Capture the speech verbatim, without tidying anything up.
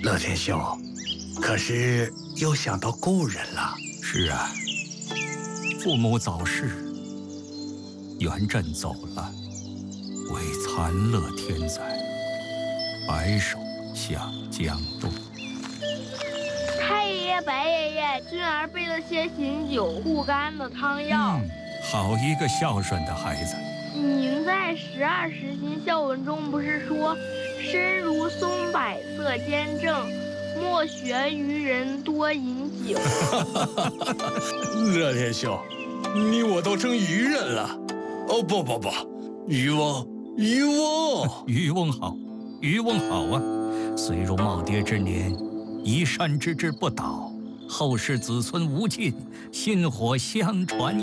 乐天兄，可是又想到故人了。 是啊，父母早逝，元稹走了，为残乐天灾，白首向江东。 太爷爷、白爷爷，俊儿备了些醒酒护肝的汤药。 嗯，好一个孝顺的孩子。 您在十二时辰孝文中不是说，身如松柏色坚正，莫学愚人多饮酒。 乐天兄，你我都成愚人了。哦不不不，渔翁，渔翁， 渔翁好，渔翁好啊！虽如耄耋之年，移山之志不倒，后世子孙无尽，薪火相传。